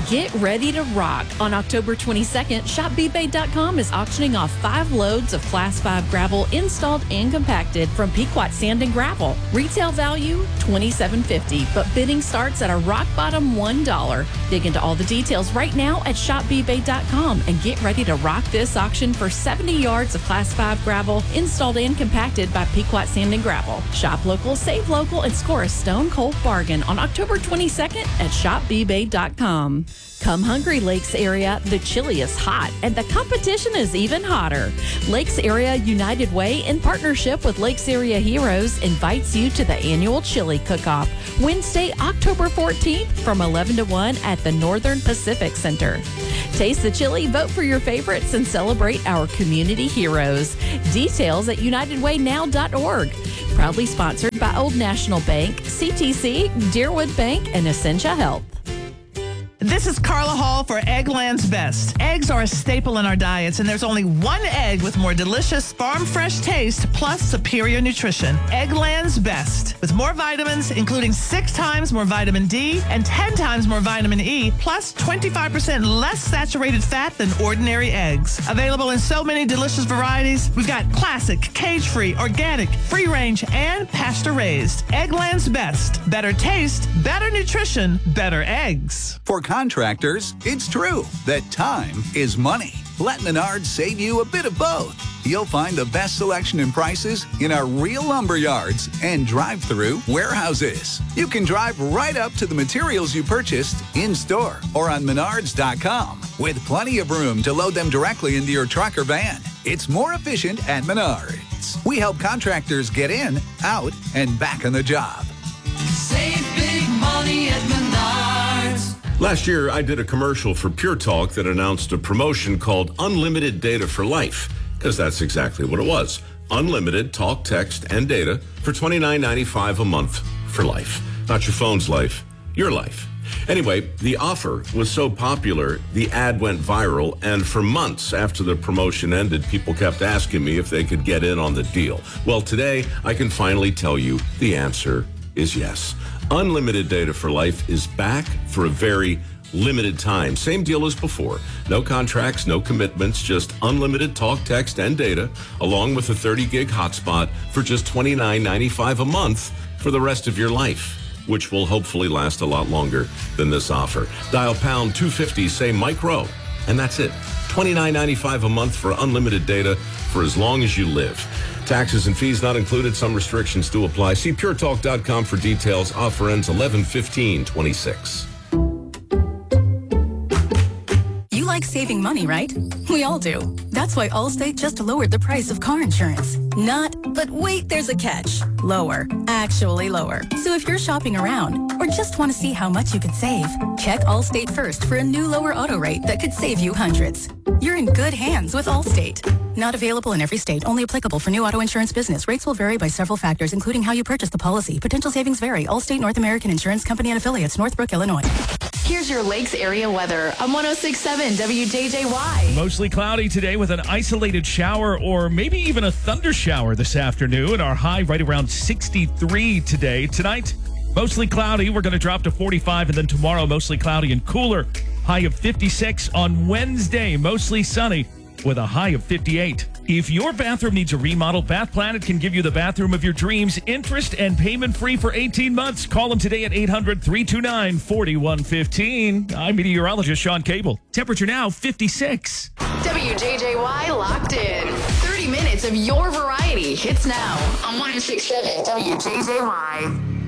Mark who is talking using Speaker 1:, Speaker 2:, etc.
Speaker 1: Get ready to rock. On October 22nd, ShopBeatBay.com is auctioning off 5 loads of Class 5 gravel installed and compacted from Pequot Sand and Gravel. Retail value, $27.50, but bidding starts at a rock bottom $1. Dig into all the details right now at ShopBeatBay.com and get ready to rock this auction for 70 yards of Class 5 gravel installed and compacted by Pequot Sand and Gravel. Shop local, save local, and score a stone cold bargain on October 22nd at ShopBeatBay.com. Come hungry, Lakes area. The chili is hot and the competition is even hotter. Lakes Area United Way, in partnership with Lakes Area Heroes, invites you to the annual chili cook-off Wednesday, October 14th from 11 to 1 at the Northern Pacific Center. Taste the chili, vote for your favorites, and celebrate our community heroes. Details at unitedwaynow.org. Proudly sponsored by Old National Bank, CTC, Deerwood Bank, and Essentia Health.
Speaker 2: This is Carla Hall for Eggland's Best. Eggs are a staple in our diets, and there's only one egg with more delicious farm-fresh taste plus superior nutrition. Eggland's Best. With more vitamins, including 6 times more vitamin D and 10 times more vitamin E, plus 25% less saturated fat than ordinary eggs. Available in so many delicious varieties. We've got classic, cage-free, organic, free-range, and pasture-raised. Eggland's Best. Better taste, better nutrition, better eggs.
Speaker 3: For contractors, it's true that time is money. Let Menards save you a bit of both. You'll find the best selection and prices in our real lumber yards and drive-through warehouses. You can drive right up to the materials you purchased in-store or on Menards.com with plenty of room to load them directly into your truck or van. It's more efficient at Menards. We help contractors get in, out, and back on the job.
Speaker 4: Save big money at Menards.
Speaker 5: Last year, I did a commercial for Pure Talk that announced a promotion called Unlimited Data for Life, because that's exactly what it was. Unlimited talk, text, and data for $29.95 a month for life. Not your phone's life, your life. Anyway, the offer was so popular, the ad went viral, and for months after the promotion ended, people kept asking me if they could get in on the deal. Well, today, I can finally tell you the answer is yes. Unlimited Data for Life is back for a very limited time. Same deal as before. No contracts, no commitments, just unlimited talk, text, and data, along with a 30-gig hotspot for just $29.95 a month for the rest of your life, which will hopefully last a lot longer than this offer. Dial pound 250, say Mike Rowe, and that's it. $29.95 a month for unlimited data for as long as you live. Taxes and fees not included. Some restrictions do apply. See puretalk.com for details. Offer ends 11/15/26.
Speaker 6: You like saving money, right? We all do. That's why Allstate just lowered the price of car insurance. Not, but wait, there's a catch. Lower. Actually lower. So if you're shopping around or just want to see how much you could save, check Allstate first for a new lower auto rate that could save you hundreds. You're in good hands with Allstate. Not available in every state. Only applicable for new auto insurance business. Rates will vary by several factors, including how you purchase the policy. Potential savings vary. Allstate North American Insurance Company and Affiliates, Northbrook, Illinois.
Speaker 7: Here's your Lakes area weather on 106.7 WJJY.
Speaker 8: Mostly cloudy today with an isolated shower or maybe even a thunder shower this afternoon. Our high right around 63 today. Tonight, mostly cloudy. We're going to drop to 45, and then tomorrow, mostly cloudy and cooler. High of 56 on Wednesday, mostly sunny with a high of 58. If your bathroom needs a remodel, Bath Planet can give you the bathroom of your dreams, interest and payment free for 18 months. Call them today at 800-329-4115. I'm meteorologist Sean Cable. Temperature now 56.
Speaker 7: WJJY locked in. 30 minutes of your variety hits now on 106.7 WJJY.